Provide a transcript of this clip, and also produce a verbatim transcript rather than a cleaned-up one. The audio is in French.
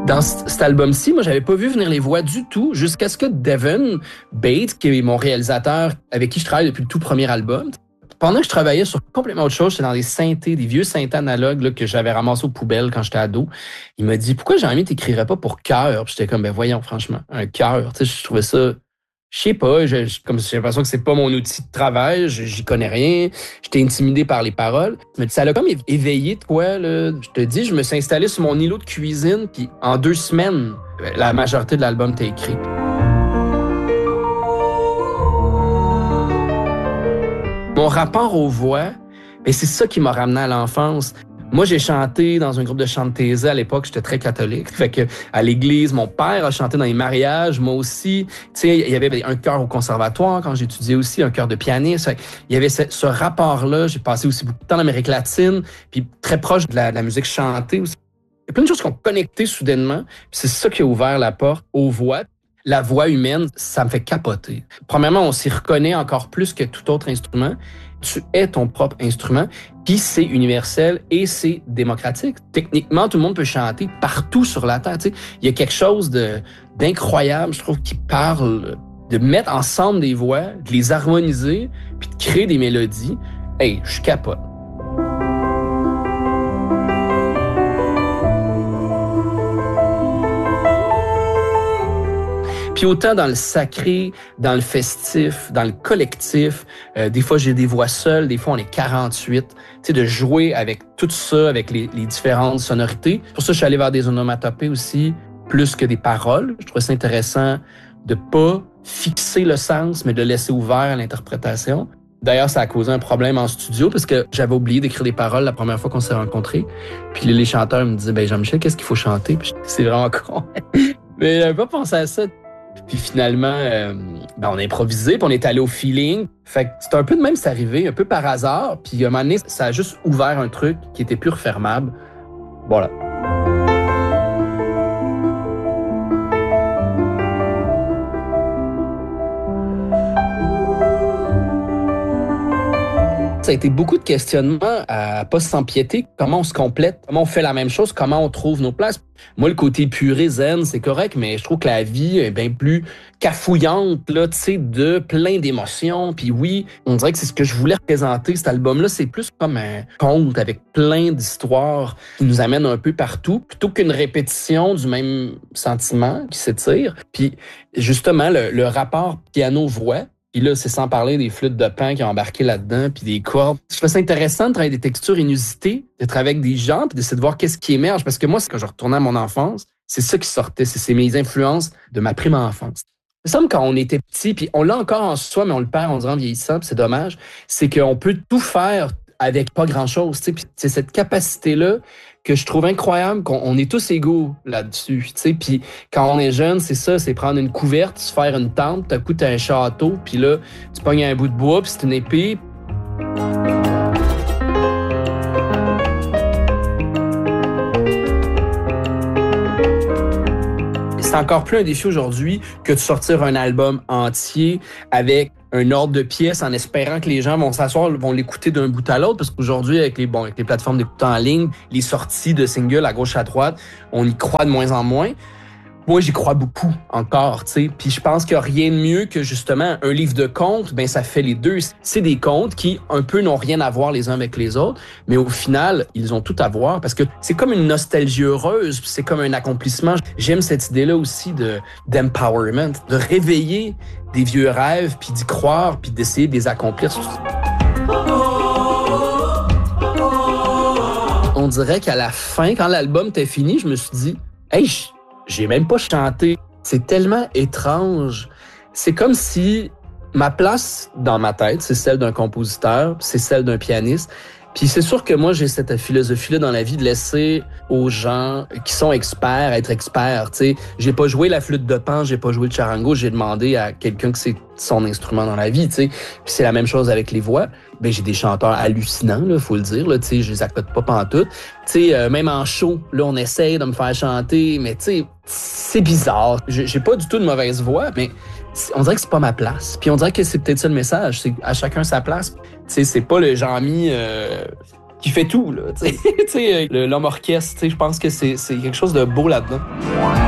Dans c- cet album-ci, moi, j'avais pas vu venir les voix du tout jusqu'à ce que Devin Bates, qui est mon réalisateur avec qui je travaille depuis le tout premier album, pendant que je travaillais sur complètement autre chose, j'étais dans des synthés, des vieux synthés analogues là, que j'avais ramassés aux poubelles quand j'étais ado. Il m'a dit, pourquoi Jean-Mi t'écrirais pas pour cœur? Puis j'étais comme, ben voyons, franchement, un cœur. Tu sais, je trouvais ça, je sais pas, je, je- comme j'ai l'impression que c'est pas mon outil de travail, je- j'y connais rien, j'étais intimidé par les paroles. Mais ça l'a comme éve- éveillé de quoi, là. Je te dis, je me suis installé sur mon îlot de cuisine, puis en deux semaines, la majorité de l'album était écrit. Mon rapport aux voix, ben c'est ça qui m'a ramené à l'enfance. Moi, j'ai chanté dans un groupe de chant de thésée à l'époque, j'étais très catholique. Fait que à l'église, mon père a chanté dans les mariages, moi aussi. Tu sais, il y avait un chœur au conservatoire quand j'étudiais aussi, un chœur de pianiste. Fait il y avait ce, ce rapport-là. J'ai passé aussi beaucoup de temps en Amérique latine, puis très proche de la, de la musique chantée aussi. Il y a plein de choses qui ont connecté soudainement. Puis c'est ça qui a ouvert la porte aux voix. La voix humaine, ça me fait capoter. Premièrement, on s'y reconnaît encore plus que tout autre instrument. Tu es ton propre instrument, puis c'est universel et c'est démocratique. Techniquement, tout le monde peut chanter partout sur la Terre. Tu sais, il y a quelque chose de, d'incroyable, je trouve, qui parle de mettre ensemble des voix, de les harmoniser, puis de créer des mélodies. Hey, je capote. Puis autant dans le sacré, dans le festif, dans le collectif, euh, des fois j'ai des voix seules, des fois on est quarante-huit. Tu sais, de jouer avec tout ça, avec les, les différentes sonorités. Pour ça, je suis allé vers des onomatopées aussi, plus que des paroles. Je trouvais ça intéressant de pas fixer le sens, mais de laisser ouvert à l'interprétation. D'ailleurs, ça a causé un problème en studio parce que j'avais oublié d'écrire des paroles la première fois qu'on s'est rencontrés. Puis les chanteurs me disaient, ben Jean-Michel, qu'est-ce qu'il faut chanter? Puis c'est vraiment con. Mais j'avais pas pensé à ça. Puis finalement, euh, ben on a improvisé, puis on est allé au feeling. Fait que c'est un peu de même, c'est arrivé, un peu par hasard. Puis à un moment donné, ça a juste ouvert un truc qui était plus refermable. Voilà. Ça a été beaucoup de questionnements à pas s'empiéter. Comment on se complète? Comment on fait la même chose? Comment on trouve nos places? Moi, le côté puré zen, c'est correct, mais je trouve que la vie est bien plus cafouillante, là, tu sais, de plein d'émotions. Puis oui, on dirait que c'est ce que je voulais représenter. Cet album-là, c'est plus comme un conte avec plein d'histoires qui nous amènent un peu partout, plutôt qu'une répétition du même sentiment qui s'étire. Puis justement, le, le rapport piano-voix, puis là, c'est sans parler des flûtes de pan qui ont embarqué là-dedans, puis des cordes. Je trouve ça intéressant de travailler des textures inusitées, d'être avec des gens, puis d'essayer de voir qu'est-ce qui émerge. Parce que moi, quand je retournais à mon enfance, c'est ça qui sortait. C'est, c'est mes influences de ma prime enfance. Il me semble quand on était petit, puis on l'a encore en soi, mais on le perd, on dirait en vieillissant, puis c'est dommage, c'est qu'on peut tout faire avec pas grand-chose. Puis c'est cette capacité-là que je trouve incroyable, qu'on on est tous égaux là-dessus. Puis quand on est jeune, c'est ça, c'est prendre une couverte, se faire une tente, t'as coup t'as un château, puis là, tu pognes un bout de bois, puis c'est une épée. C'est encore plus un défi aujourd'hui que de sortir un album entier avec un ordre de pièces en espérant que les gens vont s'asseoir, vont l'écouter d'un bout à l'autre, parce qu'aujourd'hui, avec les, bon, avec les plateformes d'écoute en ligne, les sorties de singles à gauche à droite, on y croit de moins en moins. Moi, j'y crois beaucoup encore, tu sais. Puis je pense qu'il n'y a rien de mieux que justement un livre de contes, ben ça fait les deux. C'est des contes qui, un peu, n'ont rien à voir les uns avec les autres, mais au final, ils ont tout à voir parce que c'est comme une nostalgie heureuse, puis c'est comme un accomplissement. J'aime cette idée-là aussi de d'empowerment, de réveiller des vieux rêves, puis d'y croire, puis d'essayer de les accomplir. On dirait qu'à la fin, quand l'album était fini, je me suis dit, hey, j'ai même pas chanté. C'est tellement étrange. C'est comme si ma place dans ma tête, c'est celle d'un compositeur, c'est celle d'un pianiste. Puis c'est sûr que moi, j'ai cette philosophie-là dans la vie de laisser aux gens qui sont experts être experts. Tu sais, j'ai pas joué la flûte de pan, j'ai pas joué le charango, j'ai demandé à quelqu'un que c'est son instrument dans la vie. Tu sais, puis c'est la même chose avec les voix. Ben j'ai des chanteurs hallucinants, là, faut le dire. Là, tu sais, je les accote pas pantoute. Tu sais, euh, même en show, là, on essaye de me faire chanter, mais tu sais, c'est bizarre. J'ai, j'ai pas du tout de mauvaise voix, mais on dirait que c'est pas ma place. Puis on dirait que c'est peut-être ça le message, c'est à chacun sa place. Tu sais, c'est pas le Jean-Mi euh, qui fait tout, là. Tu sais, l'homme orchestre, je pense que c'est quelque chose de beau là-dedans.